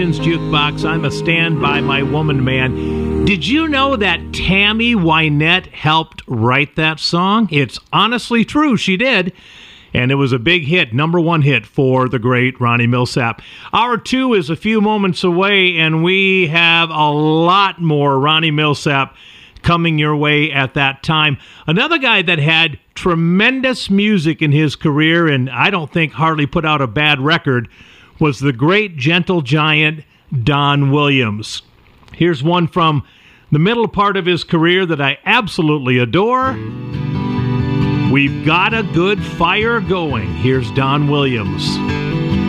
Jukebox. I'm a Stand By My Woman man. Did you know that Tammy Wynette helped write that song? It's honestly true. She did. And it was a big hit, #1 hit for the great Ronnie Milsap. Hour 2 is a few moments away, and we have a lot more Ronnie Milsap coming your way at that time. Another guy that had tremendous music in his career, and I don't think hardly put out a bad record, was the great gentle giant Don Williams. Here's one from the middle part of his career that I absolutely adore. We've got a good fire going. Here's Don Williams.